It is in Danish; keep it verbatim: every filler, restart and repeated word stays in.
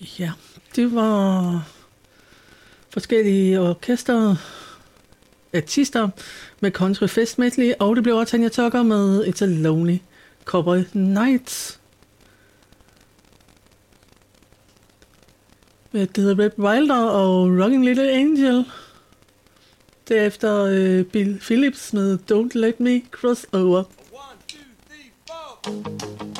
Ja, det var forskellige orkester, artister med country fest medley, og det blev også Tanya Tucker med It's a Lonely Cowboy Night. Det hedder Red Wilder og Rocking Little Angel. Derefter øh, Bill Phillips med Don't Let Me Cross Over. One, two, three, four.